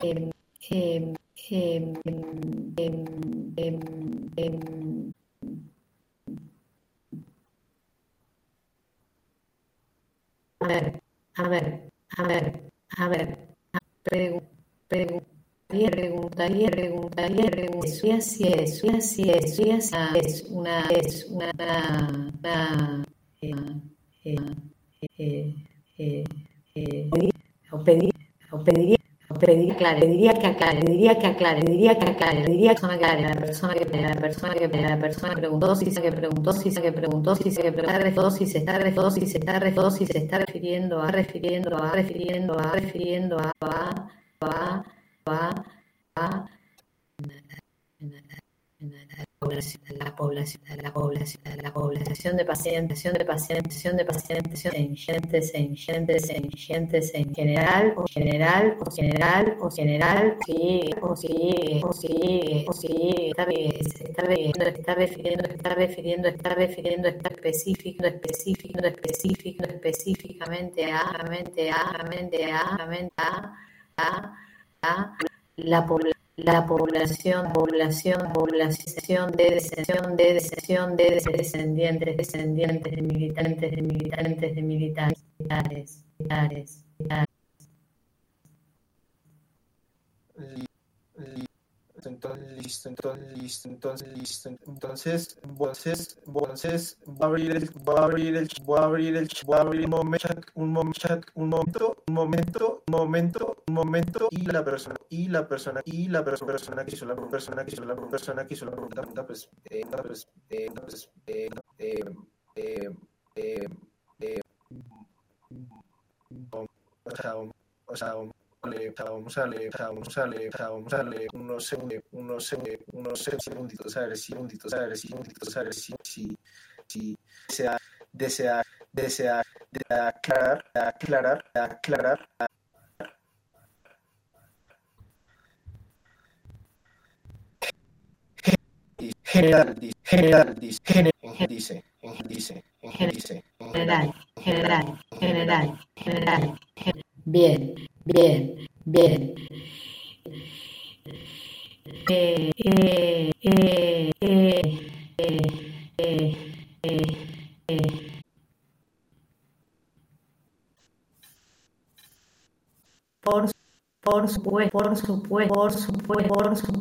em, em, em, em, em, a ver, a ver, a ver, a ver, preguntaría, y así es, y así es, y así es una, eh, eh, eh, eh, o pedir, o pediría, pediría que aclare, diría que aclare, la persona que preguntó, si se que preguntó, si se que preguntó, si se que preguntó, si se está refiriendo, si se está refiriendo, si se está refiriendo a la población de pacientes en general, está refiriendo específicamente a población de descendientes de militares. Entonces, voy a abrir un momento, y la persona que hizo la pregunta, o sea, vamos a leer unos segunditos, a ver si desea aclarar. General dice. Bien. Por supuesto,